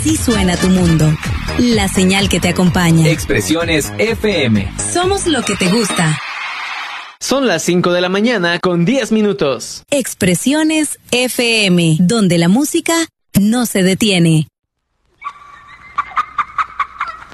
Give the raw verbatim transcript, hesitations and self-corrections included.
Así suena tu mundo. La señal que te acompaña. Expresiones F M. Somos lo que te gusta. Son las cinco de la mañana con diez minutos. Expresiones F M, donde la música no se detiene.